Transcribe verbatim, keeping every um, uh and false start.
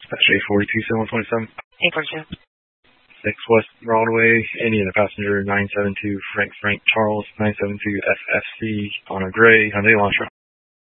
That's A forty-two, seven one twenty-seven. A forty-two. six West Broadway, Indiana passenger nine seven two Frank Frank Charles nine seven two F F C on a gray Hyundai Elantra.